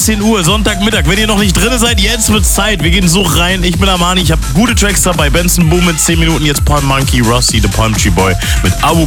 13 Uhr, Sonntagmittag. Wenn ihr noch nicht drin seid, jetzt wird's Zeit. Wir gehen so rein. Ich bin Armani, ich habe gute Tracks dabei. Benson Boom mit 10 Minuten, jetzt Palm Monkey, Rossi, The Palm Tree Boy mit Abu